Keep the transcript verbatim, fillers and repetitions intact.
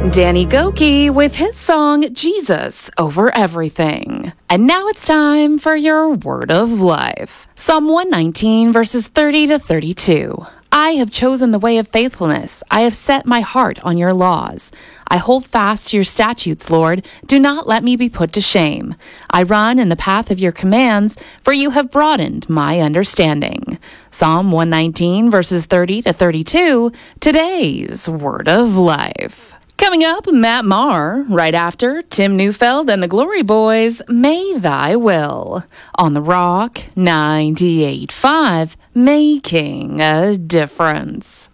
Danny Gokey with his song Jesus Over Everything. And now it's time for your word of life. Psalm one nineteen verses thirty to thirty-two. I have chosen the way of faithfulness. I have set my heart on your laws. I hold fast to your statutes, Lord. Do not let me be put to shame. I run in the path of your commands, for you have broadened my understanding. Psalm one nineteen verses thirty to thirty-two, today's word of life. Coming up, Matt Maher, right after Tim Neufeld and the Glory Boys, May Thy Will. On The Rock, ninety-eight point five, making a difference.